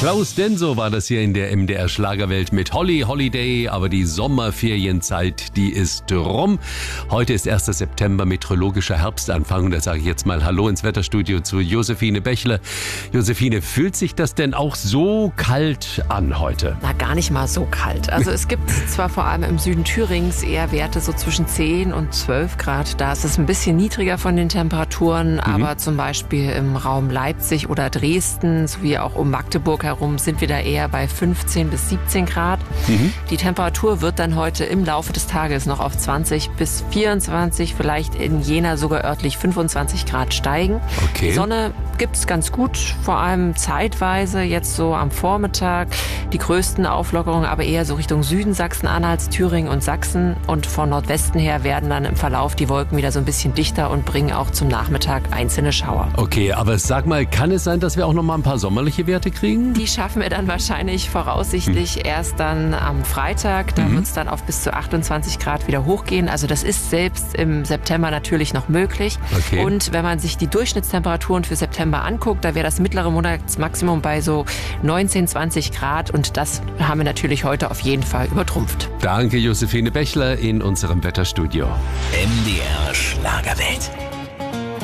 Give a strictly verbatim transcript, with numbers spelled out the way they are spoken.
Klaus Denso war das hier in der M D R Schlagerwelt mit Holly Holiday, aber die Sommerferienzeit, die ist rum. Heute ist erster September, meteorologischer Herbstanfang. Und da sage ich jetzt mal Hallo ins Wetterstudio zu Josephine Bächle. Josephine, fühlt sich das denn auch so kalt an heute? Na, gar nicht mal so kalt. Also es gibt zwar vor allem im Süden Thürings eher Werte so zwischen zehn und zwölf Grad. Da ist es ein bisschen niedriger von den Temperaturen, mhm. aber zum Beispiel im Raum Leipzig oder Dresden sowie auch um Magdeburg herum sind wir da eher bei fünfzehn bis siebzehn Grad. Mhm. Die Temperatur wird dann heute im Laufe des Tages noch auf zwanzig bis vierundzwanzig, vielleicht in Jena sogar örtlich fünfundzwanzig Grad steigen. Okay. Die Sonne gibt es ganz gut, vor allem zeitweise jetzt so am Vormittag. Die größten Auflockerungen aber eher so Richtung Süden Sachsen-Anhalts, Thüringen und Sachsen. Und von Nordwesten her werden dann im Verlauf die Wolken wieder so ein bisschen dichter und bringen auch zum Nachmittag einzelne Schauer. Okay, aber sag mal, kann es sein, dass wir auch noch mal ein paar sommerliche Werte kriegen? Die schaffen wir dann wahrscheinlich voraussichtlich hm. erst dann am Freitag. Da mhm. wird es dann auf bis zu achtundzwanzig Grad wieder hochgehen. Also das ist selbst im September natürlich noch möglich. Okay. Und wenn man sich die Durchschnittstemperaturen für September anguckt, da wäre das mittlere Monatsmaximum bei so neunzehn, zwanzig Grad. Und das haben wir natürlich heute auf jeden Fall übertrumpft. Danke, Josephine Bächler in unserem Wetterstudio. M D R Schlagerwelt.